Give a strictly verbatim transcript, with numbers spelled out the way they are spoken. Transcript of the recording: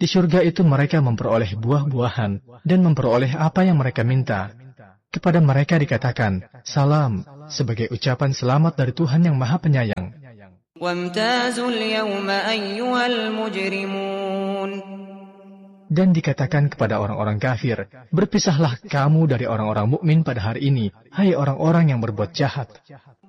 Di surga itu mereka memperoleh buah-buahan dan memperoleh apa yang mereka minta. Kepada mereka dikatakan, salam, sebagai ucapan selamat dari Tuhan yang Maha Penyayang. Dan dikatakan kepada orang-orang kafir, berpisahlah kamu dari orang-orang mukmin pada hari ini, hai orang-orang yang berbuat jahat.